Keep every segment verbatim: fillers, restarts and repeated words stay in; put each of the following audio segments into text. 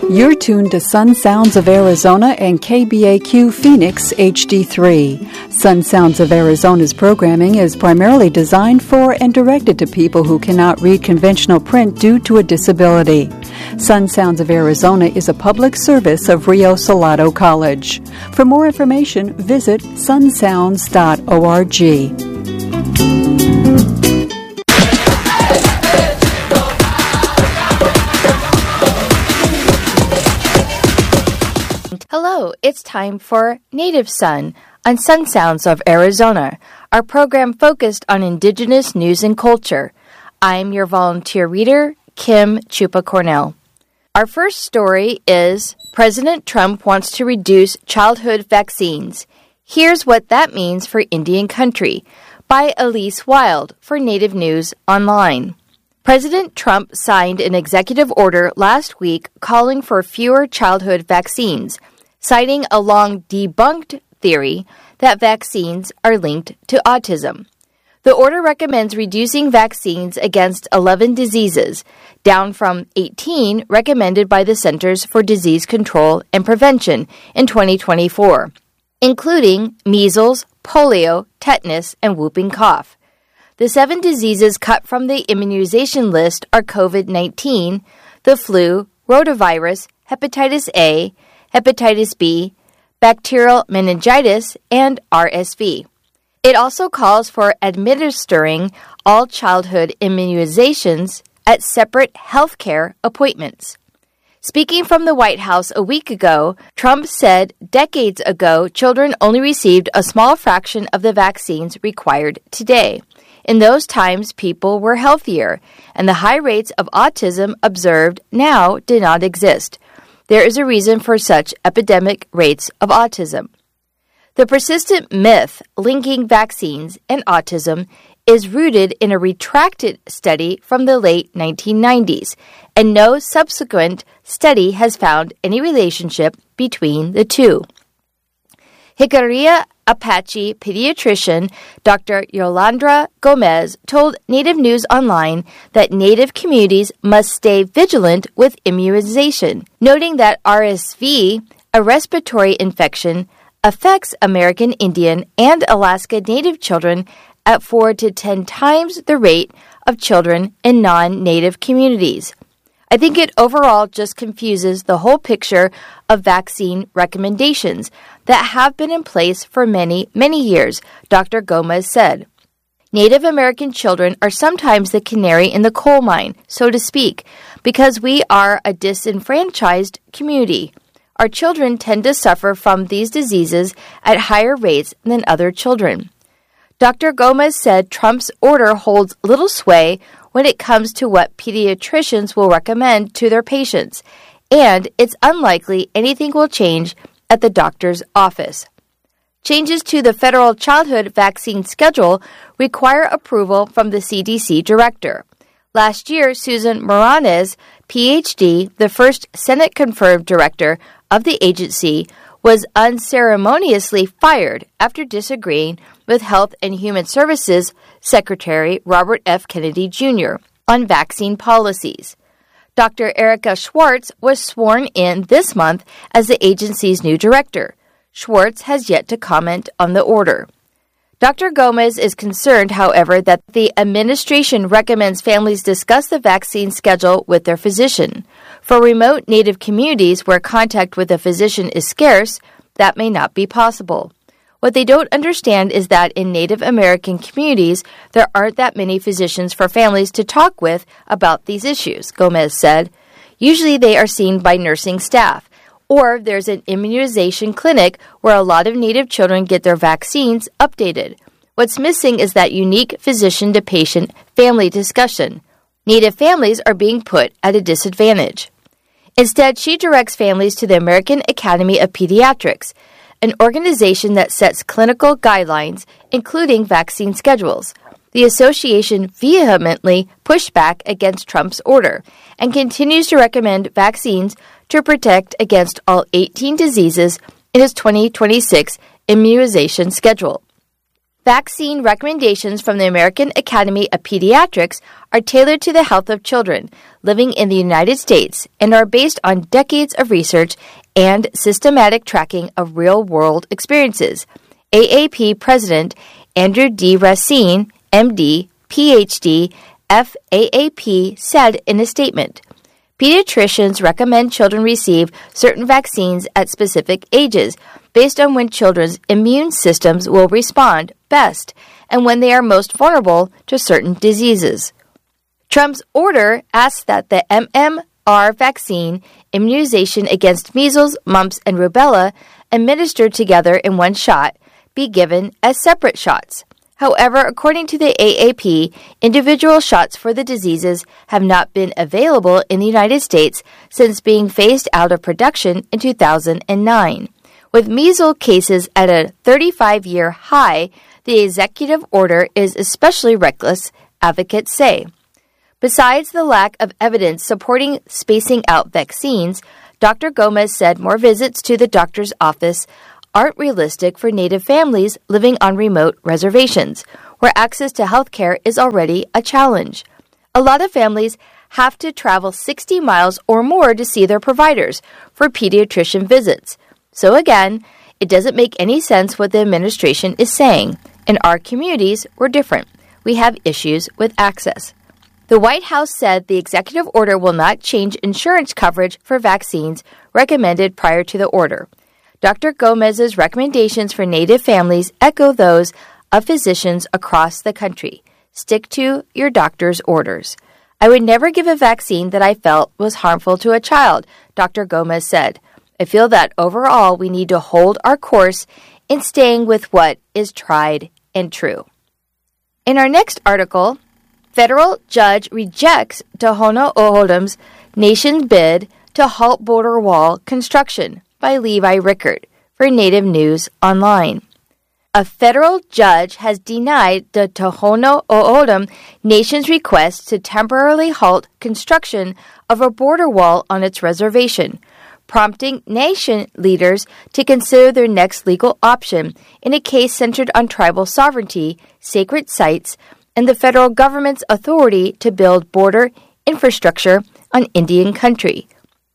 You're tuned to Sun Sounds of Arizona and K B A Q Phoenix H D three. Sun Sounds of Arizona's programming is primarily designed for and directed to people who cannot read conventional print due to a disability. Sun Sounds of Arizona is a public service of Rio Salado College. For more information, visit sun sounds dot org. Hello, it's time for Native Sun on Sun Sounds of Arizona, our program focused on Indigenous news and culture. I'm your volunteer reader, Kim Chupa Cornell. Our first story is President Trump wants to reduce childhood vaccines. Here's what that means for Indian country, by Elise Wild for Native News Online. President Trump signed an executive order last week calling for fewer childhood vaccines, citing a long debunked theory that vaccines are linked to autism. The order recommends reducing vaccines against eleven diseases, down from eighteen recommended by the Centers for Disease Control and Prevention in twenty twenty-four, including measles, polio, tetanus, and whooping cough. The seven diseases cut from the immunization list are COVID nineteen, the flu, rotavirus, hepatitis A, hepatitis B, bacterial meningitis, and R S V. It also calls for administering all childhood immunizations at separate health care appointments. Speaking from the White House a week ago, Trump said decades ago children only received a small fraction of the vaccines required today. In those times, people were healthier, and the high rates of autism observed now did not exist. There is a reason for such epidemic rates of autism. The persistent myth linking vaccines and autism is rooted in a retracted study from the late nineteen nineties, and no subsequent study has found any relationship between the two. Jicarilla Apache pediatrician Doctor Yolandra Gomez told Native News Online that Native communities must stay vigilant with immunization, noting that R S V, a respiratory infection, affects American Indian and Alaska Native children at four to ten times the rate of children in non-Native communities. I think it overall just confuses the whole picture of vaccine recommendations that have been in place for many, many years, Doctor Gomez said. Native American children are sometimes the canary in the coal mine, so to speak, because we are a disenfranchised community. Our children tend to suffer from these diseases at higher rates than other children. Doctor Gomez said Trump's order holds little sway when it comes to what pediatricians will recommend to their patients, and it's unlikely anything will change at the doctor's office. Changes to the federal childhood vaccine schedule require approval from the C D C director. Last year, Susan Moranes, P H D, the first Senate-confirmed director of the agency, was unceremoniously fired after disagreeing with Health and Human Services Secretary Robert F. Kennedy Junior on vaccine policies. Doctor Erica Schwartz was sworn in this month as the agency's new director. Schwartz has yet to comment on the order. Doctor Gomez is concerned, however, that the administration recommends families discuss the vaccine schedule with their physician. For remote Native communities where contact with a physician is scarce, that may not be possible. What they don't understand is that in Native American communities, there aren't that many physicians for families to talk with about these issues, Gomez said. Usually they are seen by nursing staff, or there's an immunization clinic where a lot of Native children get their vaccines updated. What's missing is that unique physician-to-patient family discussion. Native families are being put at a disadvantage. Instead, she directs families to the American Academy of Pediatrics, an organization that sets clinical guidelines, including vaccine schedules. The association vehemently pushed back against Trump's order and continues to recommend vaccines to protect against all eighteen diseases in its twenty twenty-six immunization schedule. Vaccine recommendations from the American Academy of Pediatrics are tailored to the health of children living in the United States and are based on decades of research and systematic tracking of real-world experiences. A A P President Andrew D. Racine, M D, P H D, F A A P, said in a statement, "Pediatricians recommend children receive certain vaccines at specific ages based on when children's immune systems will respond best and when they are most vulnerable to certain diseases." Trump's order asks that the M M R vaccine, immunization against measles, mumps, and rubella, administered together in one shot, be given as separate shots. However, according to the A A P, individual shots for the diseases have not been available in the United States since being phased out of production in two thousand nine. With measles cases at a thirty-five-year high, the executive order is especially reckless, advocates say. Besides the lack of evidence supporting spacing out vaccines, Doctor Gomez said more visits to the doctor's office aren't realistic for Native families living on remote reservations, where access to health care is already a challenge. A lot of families have to travel sixty miles or more to see their providers for pediatrician visits. So again, it doesn't make any sense what the administration is saying. In our communities, we're different. We have issues with access. The White House said the executive order will not change insurance coverage for vaccines recommended prior to the order. Doctor Gomez's recommendations for Native families echo those of physicians across the country. Stick to your doctor's orders. I would never give a vaccine that I felt was harmful to a child, Doctor Gomez said. I feel that overall we need to hold our course in staying with what is tried and true. In our next article, federal judge rejects Tohono O'odham's nation's bid to halt border wall construction by Levi Rickert for Native News Online. A federal judge has denied the Tohono O'odham Nation's request to temporarily halt construction of a border wall on its reservation, prompting nation leaders to consider their next legal option in a case centered on tribal sovereignty, sacred sites, and the federal government's authority to build border infrastructure on Indian country.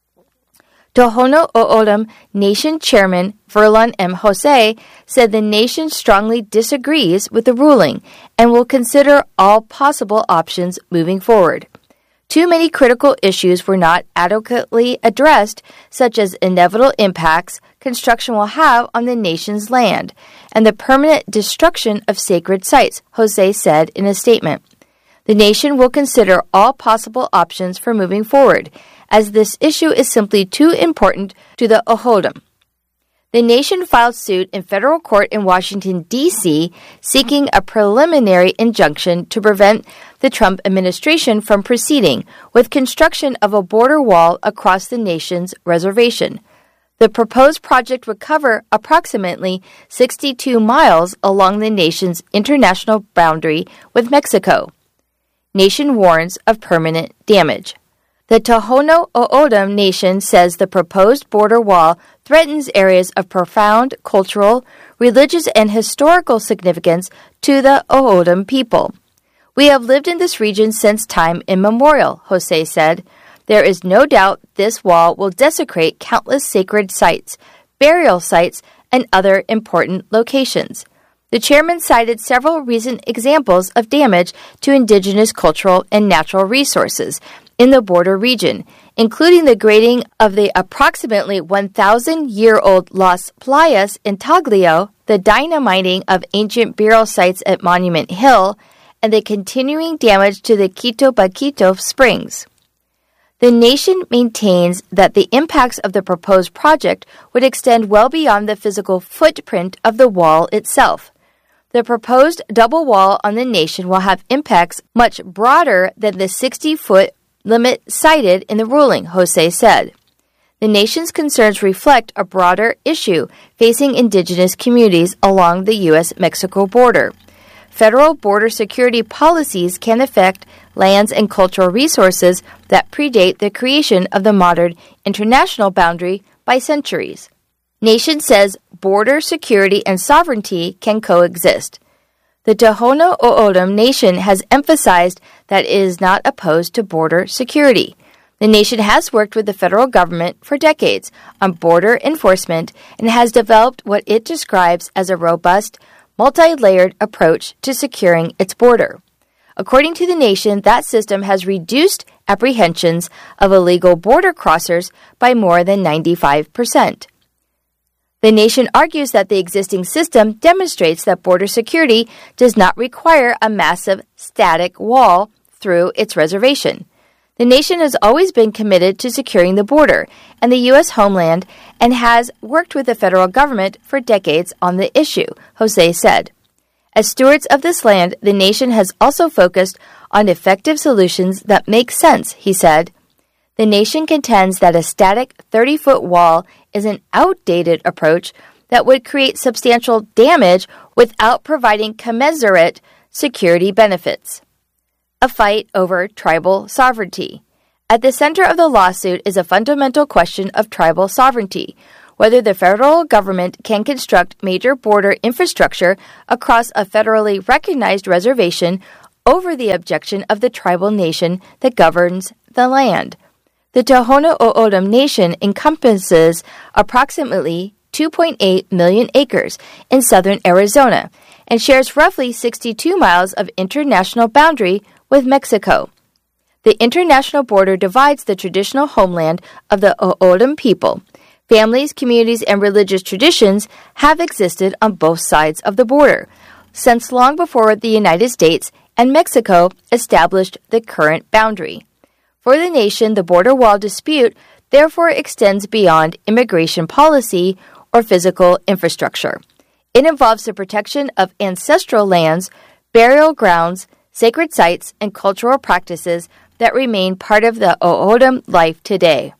Tohono O'odham Nation Chairman Verlon M. Jose said the nation strongly disagrees with the ruling and will consider all possible options moving forward. Too many critical issues were not adequately addressed, such as inevitable impacts construction will have on the nation's land and the permanent destruction of sacred sites, Jose said in a statement. The nation will consider all possible options for moving forward, as this issue is simply too important to the O'odham. The nation filed suit in federal court in Washington, D C, seeking a preliminary injunction to prevent the Trump administration from proceeding with construction of a border wall across the nation's reservation. The proposed project would cover approximately sixty-two miles along the nation's international boundary with Mexico. Nation warns of permanent damage. The Tohono O'odham Nation says the proposed border wall threatens areas of profound cultural, religious, and historical significance to the O'odham people. We have lived in this region since time immemorial, Jose said. There is no doubt this wall will desecrate countless sacred sites, burial sites, and other important locations. The chairman cited several recent examples of damage to indigenous cultural and natural resources in the border region, including the grading of the approximately one thousand year old Las Playas in Taglio, the dynamiting of ancient burial sites at Monument Hill, and the continuing damage to the Quito Baquito Springs. The nation maintains that the impacts of the proposed project would extend well beyond the physical footprint of the wall itself. The proposed double wall on the nation will have impacts much broader than the sixty-foot limit cited in the ruling, Jose said. The nation's concerns reflect a broader issue facing indigenous communities along the U S Mexico border. Federal border security policies can affect lands and cultural resources that predate the creation of the modern international boundary by centuries. Nation says border security and sovereignty can coexist. The Tohono O'odham Nation has emphasized that it is not opposed to border security. The nation has worked with the federal government for decades on border enforcement and has developed what it describes as a robust, multi-layered approach to securing its border. According to the nation, that system has reduced apprehensions of illegal border crossers by more than ninety-five percent. The nation argues that the existing system demonstrates that border security does not require a massive static wall through its reservation. The nation has always been committed to securing the border and the U S homeland and has worked with the federal government for decades on the issue, Jose said. As stewards of this land, the nation has also focused on effective solutions that make sense, he said. The nation contends that a static thirty-foot wall is an outdated approach that would create substantial damage without providing commensurate security benefits. A fight over tribal sovereignty. At the center of the lawsuit is a fundamental question of tribal sovereignty, whether the federal government can construct major border infrastructure across a federally recognized reservation over the objection of the tribal nation that governs the land. The Tohono O'odham Nation encompasses approximately two point eight million acres in southern Arizona and shares roughly sixty-two miles of international boundary with Mexico. The international border divides the traditional homeland of the O'odham people. Families, communities, and religious traditions have existed on both sides of the border since long before the United States and Mexico established the current boundary. For the nation, the border wall dispute therefore extends beyond immigration policy or physical infrastructure. It involves the protection of ancestral lands, burial grounds, sacred sites, and cultural practices that remain part of the O'odham life today.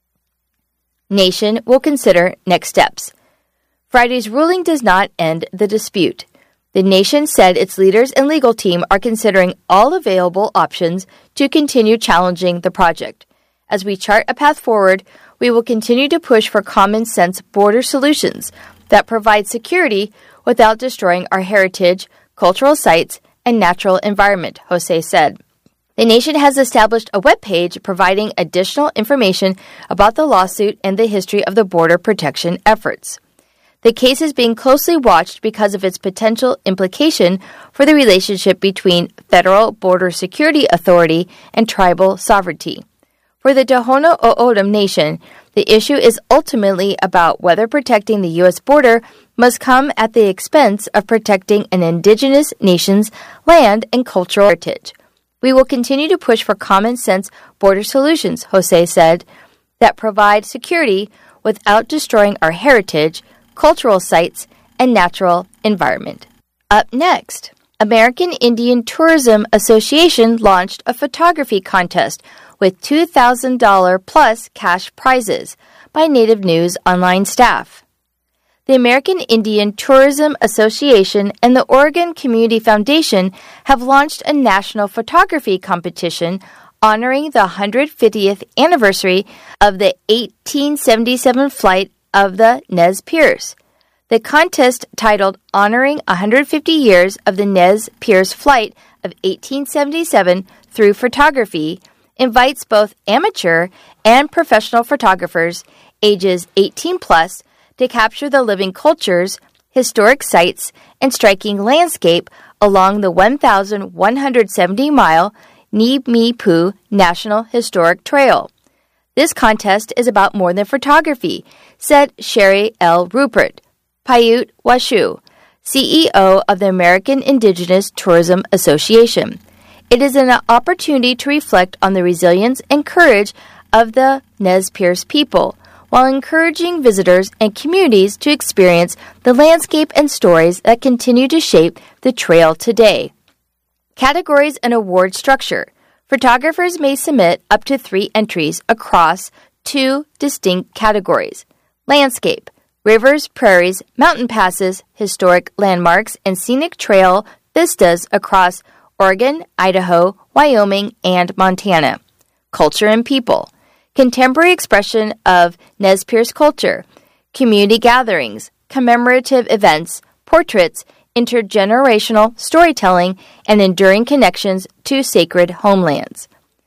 Nation will consider next steps. Friday's ruling does not end the dispute. The nation said its leaders and legal team are considering all available options to continue challenging the project. As we chart a path forward, we will continue to push for common-sense border solutions that provide security without destroying our heritage, cultural sites, and natural environment, Jose said. The nation has established a webpage providing additional information about the lawsuit and the history of the border protection efforts. The case is being closely watched because of its potential implication for the relationship between Federal Border Security Authority and tribal sovereignty. For the Tohono O'odham Nation, the issue is ultimately about whether protecting the U S border must come at the expense of protecting an indigenous nation's land and cultural heritage. We will continue to push for common-sense border solutions, Jose said, that provide security without destroying our heritage, cultural sites, and natural environment. Up next, American Indian Tourism Association launched a photography contest with two thousand dollars plus cash prizes by Native News online staff. The American Indian Tourism Association and the Oregon Community Foundation have launched a national photography competition honoring the one hundred fiftieth anniversary of the eighteen seventy-seven flight of the Nez Perce. The contest, titled Honoring one hundred fifty Years of the Nez Perce Flight of eighteen seventy-seven Through Photography, invites both amateur and professional photographers ages eighteen plus to capture the living cultures, historic sites, and striking landscape along the one thousand one hundred seventy mile Ni-mi-pu National Historic Trail. This contest is about more than photography, said Sherry L. Rupert, Paiute Washu, C E O of the American Indigenous Tourism Association. It is an opportunity to reflect on the resilience and courage of the Nez Perce people, while encouraging visitors and communities to experience the landscape and stories that continue to shape the trail today. Categories and award structure. Photographers may submit up to three entries across two distinct categories: landscape, rivers, prairies, mountain passes, historic landmarks, and scenic trail vistas across Oregon, Idaho, Wyoming, and Montana. Culture and people. Contemporary expression of Nez Perce culture, community gatherings, commemorative events, portraits, intergenerational storytelling, and enduring connections to sacred homelands.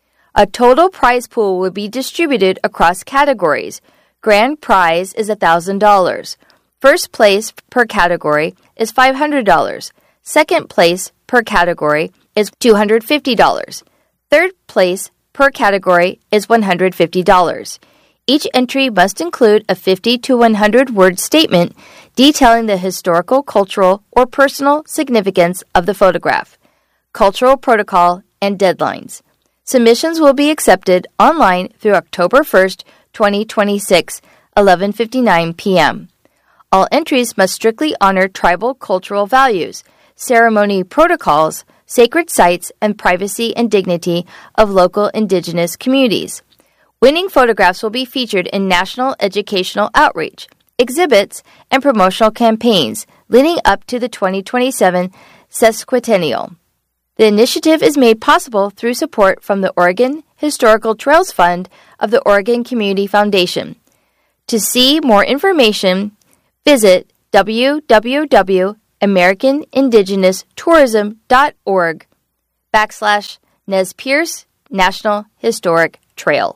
A total prize pool will be distributed across categories. Grand prize is one thousand dollars. First place per category is five hundred dollars. Second place per category is two hundred fifty dollars. Third place per category is one hundred fifty dollars. Each entry must include a fifty to one hundred word statement detailing the historical, cultural, or personal significance of the photograph, cultural protocol, and deadlines. Submissions will be accepted online through October first, twenty twenty-six, eleven fifty-nine p.m. All entries must strictly honor tribal cultural values, ceremony protocols, sacred sites, and privacy and dignity of local indigenous communities. Winning photographs will be featured in national educational outreach, exhibits, and promotional campaigns leading up to the twenty twenty-seven sesquicentennial. The initiative is made possible through support from the Oregon Historical Trails Fund of the Oregon Community Foundation. To see more information, visit w w w dot american indigenous tourism dot org backslash Nez Perce National Historic Trail.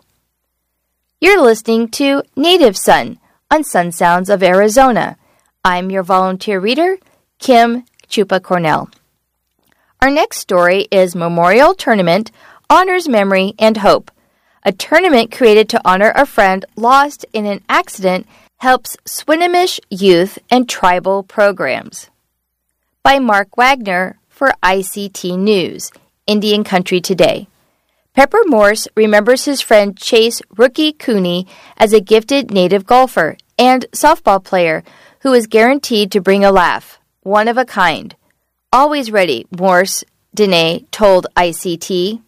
You're listening to Native Son on Sun Sounds of Arizona. I'm your volunteer reader, Kim Chupa Cornell. Our next story is Memorial Tournament, Honors, Memory, and Hope. A tournament created to honor a friend lost in an accident helps Swinomish youth and tribal programs. By Mark Wagner for I C T News, Indian Country Today. Pepper Morse remembers his friend Chase Rookie Cooney as a gifted native golfer and softball player who is guaranteed to bring a laugh, one of a kind. Always ready, Morse Dene told I C T.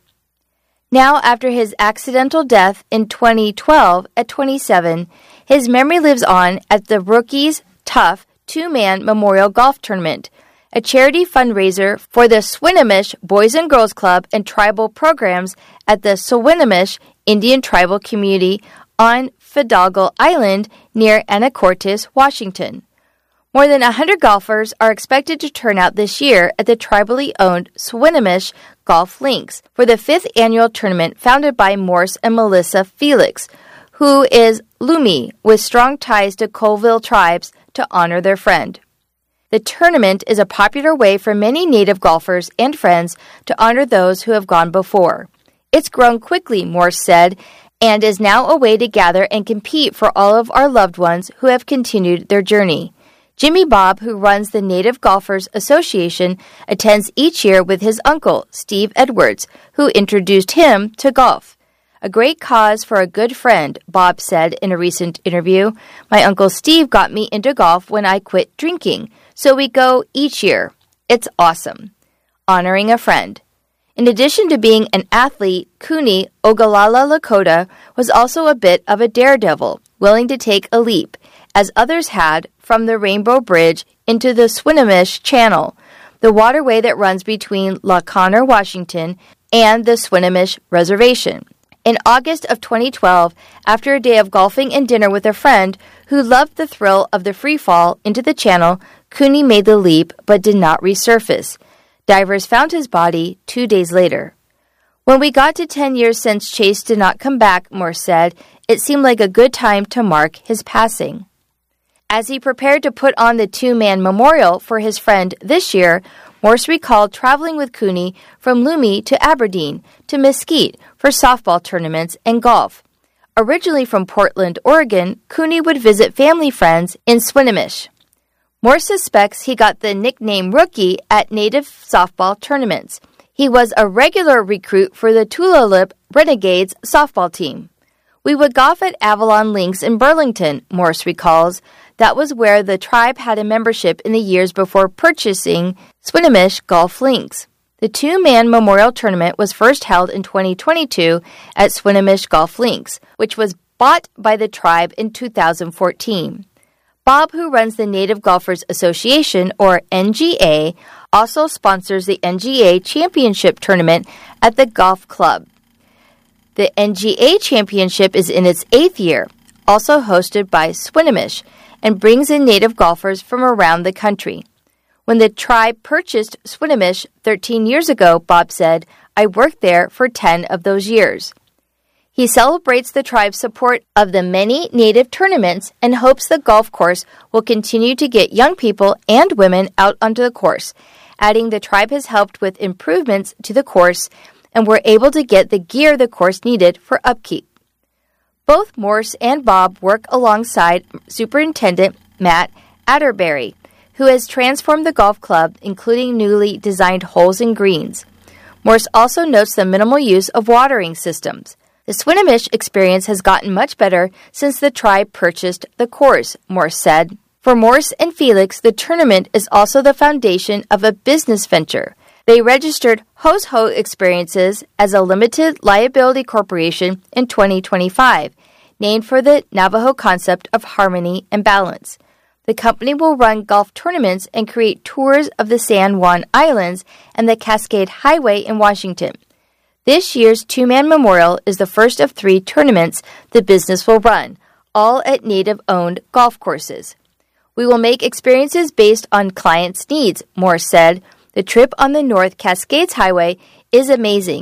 Now, after his accidental death in twenty twelve at twenty-seven, his memory lives on at the Rookies Tough two-man Memorial Golf Tournament, a charity fundraiser for the Swinomish Boys and Girls Club and tribal programs at the Swinomish Indian Tribal Community on Fidalgo Island near Anacortes, Washington. More than one hundred golfers are expected to turn out this year at the tribally owned Swinomish Golf Links for the fifth annual tournament founded by Morse and Melissa Felix, who is Lumi with strong ties to Colville tribes to honor their friend. The tournament is a popular way for many native golfers and friends to honor those who have gone before. It's grown quickly, Morse said, and is now a way to gather and compete for all of our loved ones who have continued their journey. Jimmy Bob, who runs the Native Golfers Association, attends each year with his uncle, Steve Edwards, who introduced him to golf. A great cause for a good friend, Bob said in a recent interview. My Uncle Steve got me into golf when I quit drinking, so we go each year. It's awesome. Honoring a friend. In addition to being an athlete, Cooney Ogallala Lakota was also a bit of a daredevil, willing to take a leap, as others had, from the Rainbow Bridge into the Swinomish Channel, the waterway that runs between La Conner, Washington, and the Swinomish Reservation. In August of twenty twelve, after a day of golfing and dinner with a friend who loved the thrill of the free fall into the channel, Cooney made the leap but did not resurface. Divers found his body two days later. When we got to ten years since Chase did not come back, Morse said, it seemed like a good time to mark his passing. As he prepared to put on the two-man memorial for his friend this year, Morse recalled traveling with Cooney from Lumi to Aberdeen to Mesquite for softball tournaments and golf. Originally from Portland, Oregon, Cooney would visit family friends in Swinomish. Morse suspects he got the nickname Rookie at native softball tournaments. He was a regular recruit for the Tulalip Renegades softball team. We would golf at Avalon Links in Burlington, Morse recalls. That was where the tribe had a membership in the years before purchasing Swinomish Golf Links. The two-man memorial tournament was first held in twenty twenty-two at Swinomish Golf Links, which was bought by the tribe in two thousand fourteen. Bob, who runs the Native Golfers Association, or N G A, also sponsors the N G A Championship Tournament at the golf club. The N G A Championship is in its eighth year, also hosted by Swinomish, and brings in native golfers from around the country. When the tribe purchased Swinomish thirteen years ago, Bob said, I worked there for ten of those years. He celebrates the tribe's support of the many native tournaments and hopes the golf course will continue to get young people and women out onto the course, adding the tribe has helped with improvements to the course and were able to get the gear the course needed for upkeep. Both Morse and Bob work alongside Superintendent Matt Atterbury, who has transformed the golf club, including newly designed holes and greens. Morse also notes the minimal use of watering systems. The Swinomish experience has gotten much better since the tribe purchased the course, Morse said. For Morse and Felix, the tournament is also the foundation of a business venture. They registered Hos Ho Experiences as a limited liability corporation in twenty twenty-five, named for the Navajo concept of harmony and balance. The company will run golf tournaments and create tours of the San Juan Islands and the Cascade Highway in Washington. This year's two-man memorial is the first of three tournaments the business will run, all at Native-owned golf courses. We will make experiences based on clients' needs, Morse said. The trip on the North Cascades Highway is amazing.